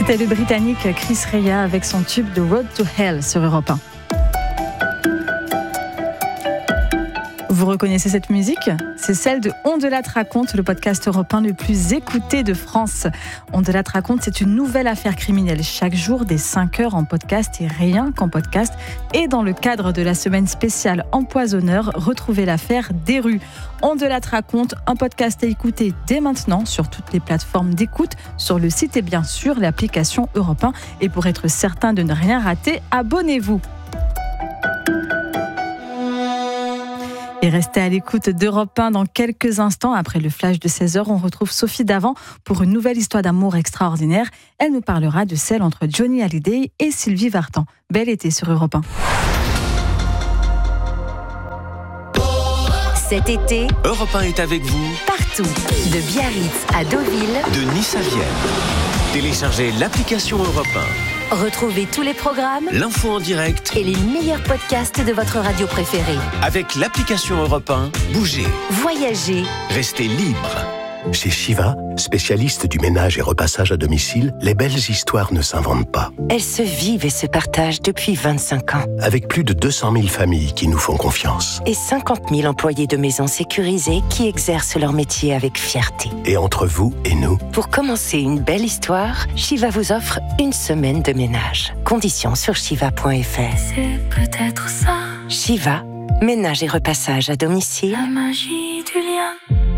C'était le Britannique Chris Rea avec son tube de Road to Hell sur Europe 1. Vous reconnaissez cette musique ? C'est celle de On de la raconte, le podcast européen le plus écouté de France. On de la raconte, c'est une nouvelle affaire criminelle. Chaque jour, dès 5 heures en podcast et rien qu'en podcast. Et dans le cadre de la semaine spéciale Empoisonneur, retrouvez l'affaire des rues. On de la raconte, un podcast à écouter dès maintenant sur toutes les plateformes d'écoute, sur le site et bien sûr l'application Europe 1. Et pour être certain de ne rien rater, abonnez-vous. Et restez à l'écoute d'Europe 1 dans quelques instants. Après le flash de 16h, on retrouve Sophie Davant pour une nouvelle histoire d'amour extraordinaire. Elle nous parlera de celle entre Johnny Hallyday et Sylvie Vartan. Bel été sur Europe 1. Cet été, Europe 1 est avec vous partout, de Biarritz à Deauville, de Nice à Vienne. Téléchargez l'application Europe 1. Retrouvez tous les programmes, L'info en direct et les meilleurs podcasts de votre radio préférée. avec l'application Europe 1. Bougez, Voyagez, restez libre. Chez Shiva, spécialiste du ménage et repassage à domicile, les belles histoires ne s'inventent pas. Elles se vivent et se partagent depuis 25 ans. Avec plus de 200 000 familles qui nous font confiance. Et 50 000 employés de maisons sécurisées qui exercent leur métier avec fierté. Et entre vous et nous, Pour commencer une belle histoire, Shiva vous offre une semaine de ménage. Conditions sur shiva.fr. C'est peut-être ça, Shiva, ménage et repassage à domicile. la magie du lien.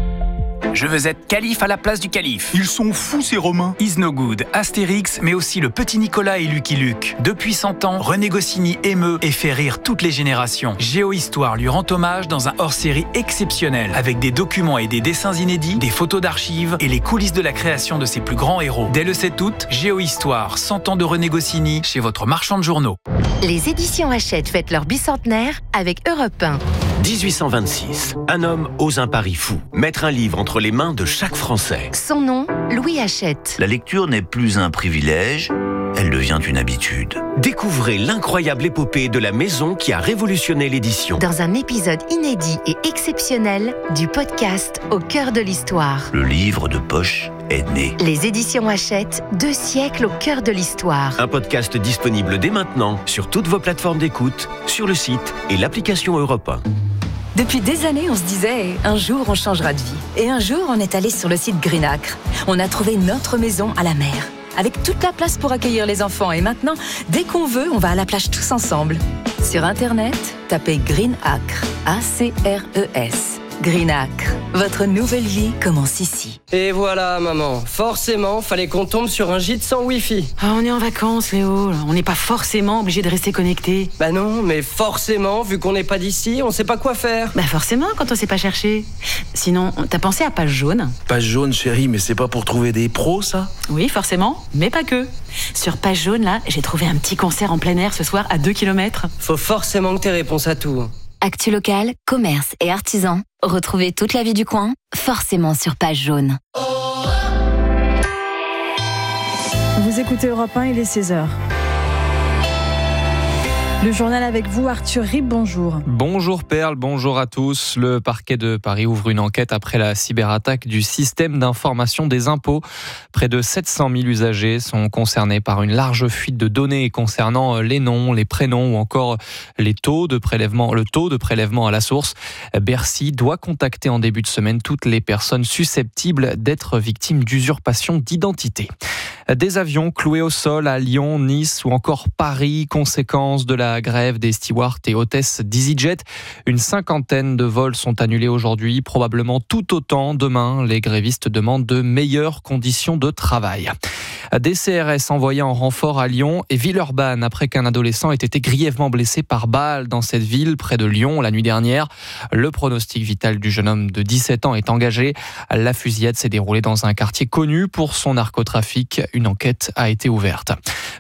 Je veux être calife à la place du calife. Ils sont fous ces Romains. Is No Good, Astérix, mais aussi le petit Nicolas et Lucky Luke. Depuis 100 ans, René Goscinny émeut et fait rire toutes les générations. Géohistoire lui rend hommage dans un hors-série exceptionnel, avec des documents et des dessins inédits, des photos d'archives et les coulisses de la création de ses plus grands héros. Dès le 7 août, Géohistoire, 100 ans de René Goscinny, chez votre marchand de journaux. les éditions Hachette fêtent leur bicentenaire avec Europe 1. 1826. Un homme ose un pari fou. Mettre un livre entre les mains de chaque Français. Son nom, Louis Hachette. La lecture n'est plus un privilège, elle devient une habitude. Découvrez l'incroyable épopée de la maison qui a révolutionné l'édition. Dans un épisode inédit et exceptionnel du podcast Au cœur de l'histoire. Le livre de poche est né. Les éditions Hachette, 2 siècles au cœur de l'histoire. Un podcast disponible dès maintenant sur toutes vos plateformes d'écoute, sur le site et l'application Europe 1. Depuis des années, on se disait « un jour, on changera de vie ». Et un jour, on est allé sur le site Greenacre. On a trouvé notre maison à la mer, avec toute la place pour accueillir les enfants. Et maintenant, dès qu'on veut, on va à la plage tous ensemble. Sur Internet, tapez Greenacre, A-C-R-E-S. Greenacre, votre nouvelle vie commence ici. Et voilà, maman. Forcément, fallait qu'on tombe sur un gîte sans Wi-Fi. On est en vacances, Léo. On n'est pas forcément obligé de rester connecté. Bah non, mais forcément, vu qu'on n'est pas d'ici, on sait pas quoi faire. Bah forcément, quand on sait pas chercher. Sinon, t'as pensé à Page Jaune ? Page jaune, chérie, mais c'est pas pour trouver des pros, ça ? Oui, forcément, mais pas que. Sur Page Jaune, là, j'ai trouvé un petit concert en plein air ce soir à 2 km. Faut forcément que t'aies réponse à tout. Actu locale, commerce et artisans. Retrouvez toute la vie du coin, forcément sur Page Jaune. Vous écoutez Europe 1, il est 16h. Le journal avec vous, Arthur Rib, bonjour. Bonjour Perle, bonjour à tous. Le parquet de Paris ouvre une enquête après la cyberattaque du système d'information des impôts. Près de 700 000 usagers sont concernés par une large fuite de données concernant les noms, les prénoms ou encore le taux de prélèvement à la source. Bercy doit contacter en début de semaine toutes les personnes susceptibles d'être victimes d'usurpation d'identité. Des avions cloués au sol à Lyon, Nice ou encore Paris, conséquence de la grève des stewards et hôtesses d'EasyJet. Une 50aine de vols sont annulés aujourd'hui, probablement tout autant demain. Les grévistes demandent de meilleures conditions de travail. Des CRS envoyés en renfort à Lyon et Villeurbanne après qu'un adolescent ait été grièvement blessé par balle dans cette ville près de Lyon la nuit dernière. Le pronostic vital du jeune homme de 17 ans est engagé. La fusillade s'est déroulée dans un quartier connu pour son narcotrafic. Une enquête a été ouverte.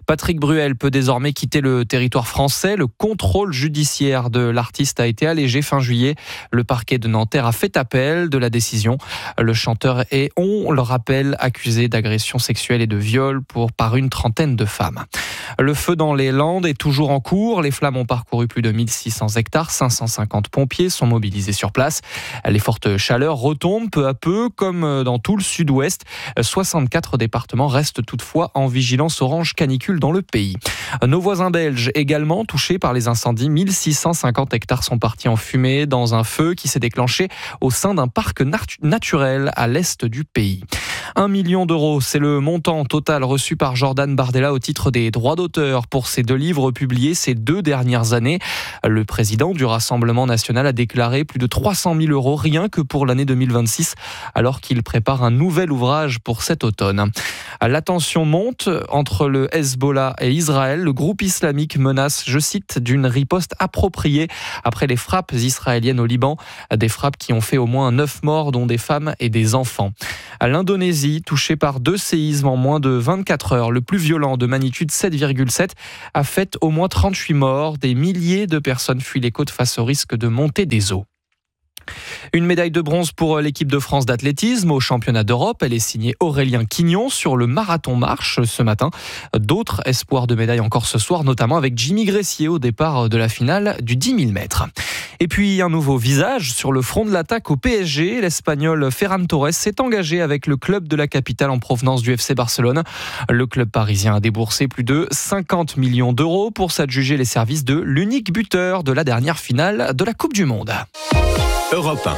Patrick Bruel peut désormais quitter le territoire français. Le contrôle judiciaire de l'artiste a été allégé fin juillet. Le parquet de Nanterre a fait appel de la décision. Le chanteur est, on le rappelle, accusé d'agression sexuelle et de viol par une trentaine de femmes. Le feu dans les Landes est toujours en cours. Les flammes ont parcouru plus de 1600 hectares. 550 pompiers sont mobilisés sur place. Les fortes chaleurs retombent peu à peu, comme dans tout le sud-ouest. 64 départements restent toutefois en vigilance orange canicule dans le pays. Nos voisins belges également touchés par les incendies. 1650 hectares sont partis en fumée dans un feu qui s'est déclenché au sein d'un parc naturel à l'est du pays. 1 million d'euros, c'est le montant total reçu par Jordan Bardella au titre des droits d'auteur pour ses 2 livres publiés ces 2 dernières années. Le président du Rassemblement national a déclaré plus de 300 000 euros rien que pour l'année 2026, alors qu'il prépare un nouvel ouvrage pour cet automne. La tension monte entre le Hezbollah et Israël. Le groupe islamique menace, je cite, d'une riposte appropriée après les frappes israéliennes au Liban. Des frappes qui ont fait au moins 9 morts, dont des femmes et des enfants. L'Indonésie, touchée par 2 séismes en moins de 24 heures, le plus violent de magnitude 7,7, a fait au moins 38 morts. Des milliers de personnes fuient les côtes face au risque de montée des eaux. Une médaille de bronze pour l'équipe de France d'athlétisme au championnat d'Europe. Elle est signée Aurélien Quignon sur le marathon marche ce matin. D'autres espoirs de médailles encore ce soir, notamment avec Jimmy Gressier au départ de la finale du 10 000 mètres. Et puis un nouveau visage sur le front de l'attaque au PSG. L'Espagnol Ferran Torres s'est engagé avec le club de la capitale en provenance du FC Barcelone. Le club parisien a déboursé plus de 50 millions d'euros pour s'adjuger les services de l'unique buteur de la dernière finale de la Coupe du Monde. Europe 1.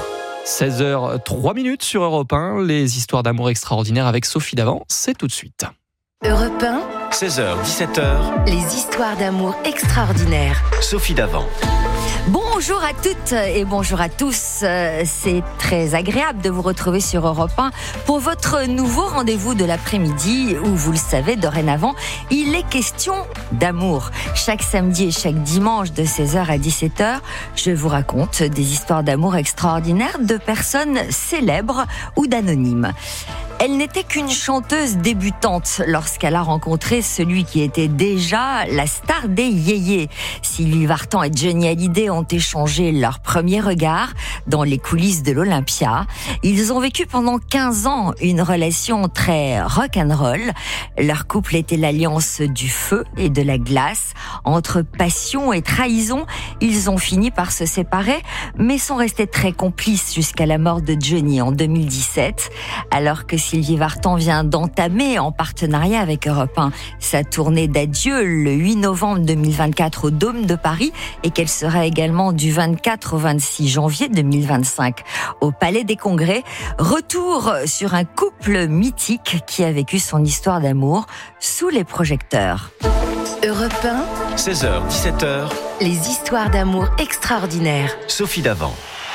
16h03 sur Europe 1. Les histoires d'amour extraordinaires avec Sophie Davant, c'est tout de suite. Europe 1. 16h, 17h. Les histoires d'amour extraordinaires. Sophie Davant. Bonjour à toutes et bonjour à tous. C'est très agréable de vous retrouver sur Europe 1 pour votre nouveau rendez-vous de l'après-midi où, vous le savez, dorénavant, il est question d'amour. Chaque samedi et chaque dimanche de 16h à 17h, je vous raconte des histoires d'amour extraordinaires de personnes célèbres ou d'anonymes. Elle n'était qu'une chanteuse débutante lorsqu'elle a rencontré celui qui était déjà la star des yéyés. Sylvie Vartan et Johnny Hallyday ont échangé leur premier regard dans les coulisses de l'Olympia. Ils ont vécu pendant 15 ans une relation très rock'n'roll. Leur couple était l'alliance du feu et de la glace. Entre passion et trahison, ils ont fini par se séparer, mais sont restés très complices jusqu'à la mort de Johnny en 2017, alors que Sylvie Vartan vient d'entamer en partenariat avec Europe 1 sa tournée d'adieu le 8 novembre 2024 au Dôme de Paris et qu'elle sera également du 24 au 26 janvier 2025 au Palais des Congrès. Retour sur un couple mythique qui a vécu son histoire d'amour sous les projecteurs. Europe 1. 16h, 17h. Les histoires d'amour extraordinaires. Sophie Davant.